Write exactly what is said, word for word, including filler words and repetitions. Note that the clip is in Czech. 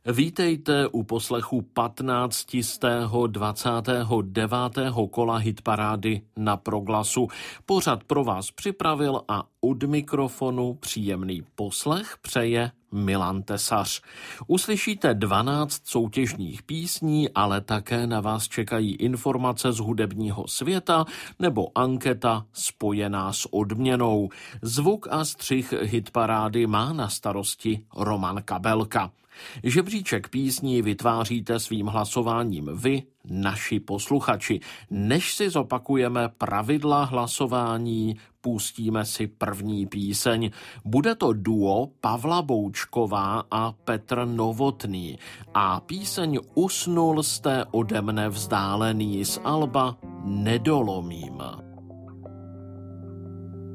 Vítejte u poslechu patnáctistého dvacátého devátého kola hitparády na Proglasu. Pořad pro vás připravil a od mikrofonu příjemný poslech přeje Milan Tesař. Uslyšíte dvanáct soutěžních písní, ale také na vás čekají informace z hudebního světa nebo anketa spojená s odměnou. Zvuk a střih hitparády má na starosti Roman Kabelka. Žebříček písní vytváříte svým hlasováním vy, naši posluchači. Než si zopakujeme pravidla hlasování, pustíme si první píseň. Bude to duo Pavla Boučková a Petr Novotný a píseň Usnul jste ode mne vzdálený z alba Nedolomím.